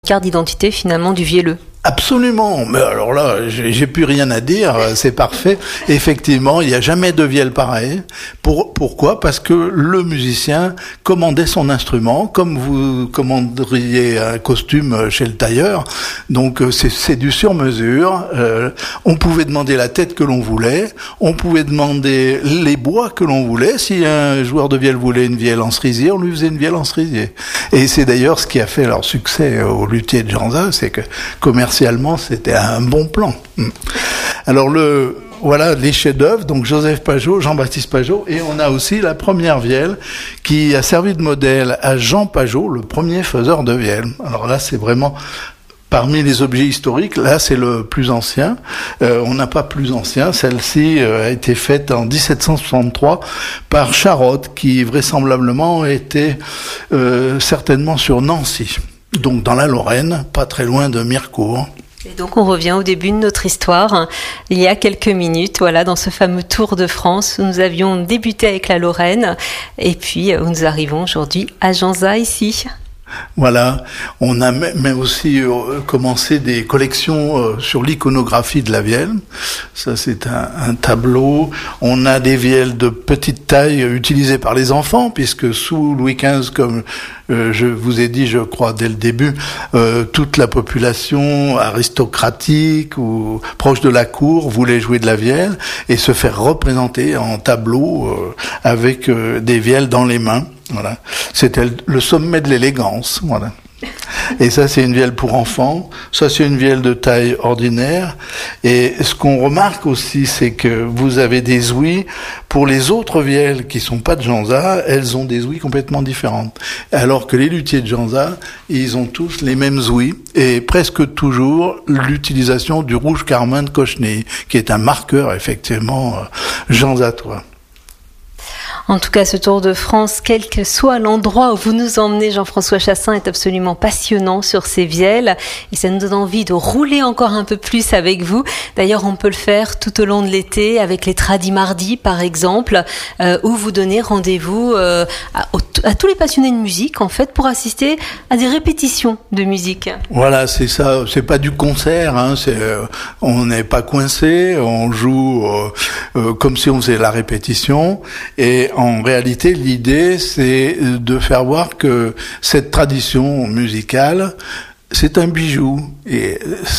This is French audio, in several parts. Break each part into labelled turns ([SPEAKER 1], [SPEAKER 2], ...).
[SPEAKER 1] carte d'identité finalement du vielleux.
[SPEAKER 2] Absolument, mais alors là, j'ai plus rien à dire, c'est parfait. Effectivement, il n'y a jamais de vielle pareil. Pourquoi ? Parce que le musicien commandait son instrument, comme vous commanderiez un costume chez le tailleur. Donc c'est du sur-mesure. On pouvait demander la tête que l'on voulait, on pouvait demander les bois que l'on voulait. Si un joueur de vielle voulait une vielle en cerisier, on lui faisait une vielle en cerisier. Et c'est d'ailleurs ce qui a fait leur succès au luthier de Janza, c'est que commercialement, c'était un bon plan. Alors voilà les chefs-d'œuvre, donc Joseph Pajot, Jean-Baptiste Pajot, et on a aussi la première vielle qui a servi de modèle à Jean Pajot, le premier faiseur de vielle. Alors là, c'est vraiment parmi les objets historiques, là c'est le plus ancien. On n'a pas plus ancien. Celle-ci a été faite en 1763 par Charotte, qui vraisemblablement était certainement sur Nancy. Donc dans la Lorraine, pas très loin de Mirecourt.
[SPEAKER 1] Et donc on revient au début de notre histoire, il y a quelques minutes, voilà, dans ce fameux Tour de France où nous avions débuté avec la Lorraine et puis où nous arrivons aujourd'hui à Janza ici.
[SPEAKER 2] Voilà, on a même aussi commencé des collections sur l'iconographie de la vielle. Ça, c'est un tableau. On a des vielles de petite taille utilisées par les enfants, puisque sous Louis XV, comme je vous ai dit, je crois, dès le début, toute la population aristocratique ou proche de la cour voulait jouer de la vielle et se faire représenter en tableau avec des vielles dans les mains. Voilà, c'était le sommet de l'élégance, voilà. Et ça, c'est une vielle pour enfants. Ça, c'est une vielle de taille ordinaire. Et ce qu'on remarque aussi, c'est que vous avez des ouïes. Pour les autres vielles qui sont pas de Janza, elles ont des ouïes complètement différentes. Alors que les luthiers de Janza, ils ont tous les mêmes ouïes. Et presque toujours l'utilisation du rouge carmin de Cochenay, qui est un marqueur, effectivement, janzatois.
[SPEAKER 1] En tout cas, ce Tour de France, quel que soit l'endroit où vous nous emmenez, Jean-François Chassaing, est absolument passionnant sur ces vielles et ça nous donne envie de rouler encore un peu plus avec vous. D'ailleurs, on peut le faire tout au long de l'été avec les Tradis Mardis, par exemple, où vous donnez rendez-vous à tous les passionnés de musique, en fait, pour assister à des répétitions de musique.
[SPEAKER 2] Voilà, c'est ça. C'est pas du concert, hein. On n'est pas coincé, on joue comme si on faisait la répétition. Et en réalité, l'idée, c'est de faire voir que cette tradition musicale, c'est un bijou et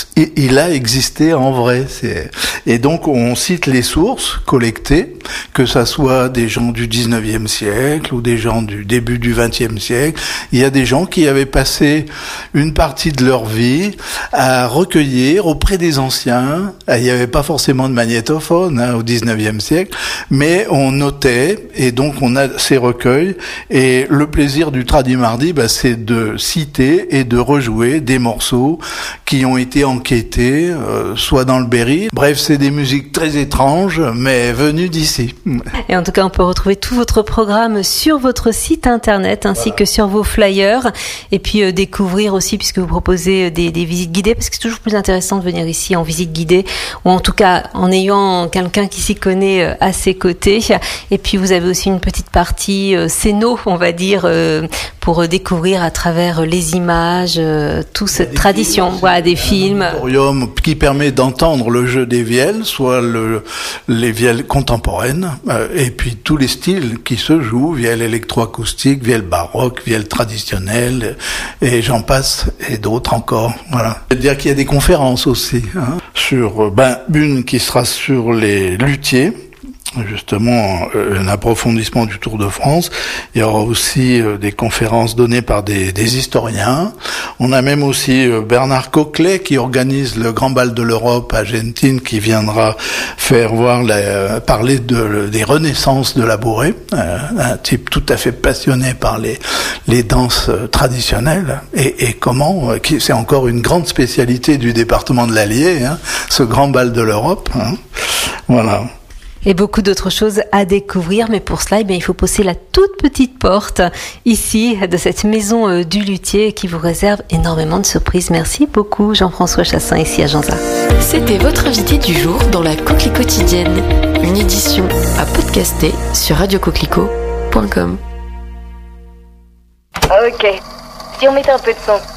[SPEAKER 2] il a existé en vrai. Et donc on cite les sources collectées, que ça soit des gens du 19e siècle ou des gens du début du 20e siècle. Il y a des gens qui avaient passé une partie de leur vie à recueillir auprès des anciens. Il n'y avait pas forcément de magnétophone au 19e siècle, mais on notait et donc on a ces recueils. Et le plaisir du Tradis Mardi, c'est de citer et de rejouer des morceaux qui ont été enquêtés, soit dans le Berry. Bref, c'est des musiques très étranges, mais venues d'ici.
[SPEAKER 1] Et en tout cas, on peut retrouver tout votre programme sur votre site internet, ainsi que sur vos flyers. Et puis découvrir aussi, puisque vous proposez des visites guidées, parce que c'est toujours plus intéressant de venir ici en visite guidée, ou en tout cas en ayant quelqu'un qui s'y connaît à ses côtés. Et puis vous avez aussi une petite partie scéno, on va dire, pour découvrir à travers les images, toute cette tradition, des films.
[SPEAKER 2] Un auditorium qui permet d'entendre le jeu des vielles, soit les vielles contemporaines, et puis tous les styles qui se jouent, vielle électroacoustique, vielle baroque, vielle traditionnelle, et j'en passe, et d'autres encore. Voilà. C'est-à-dire qu'il y a des conférences aussi, sur une qui sera sur les luthiers, justement un approfondissement du Tour de France. Il y aura aussi des conférences données par des historiens. On a même aussi Bernard Coquelet qui organise le Grand Bal de l'Europe à Gentines, qui viendra faire voir parler des renaissances de la bourrée, un type tout à fait passionné par les danses traditionnelles et comment c'est encore une grande spécialité du département de l'Allier, ce Grand Bal de l'Europe. Voilà.
[SPEAKER 1] Et beaucoup d'autres choses à découvrir, mais pour cela, il faut pousser la toute petite porte ici de cette maison du luthier qui vous réserve énormément de surprises. Merci beaucoup Jean-François Chassaing ici à Janza.
[SPEAKER 3] C'était votre invité du jour dans la Coquelie quotidienne, une édition à podcaster sur radiocoquelicot.com.
[SPEAKER 4] Ok, si on mettait un peu de son.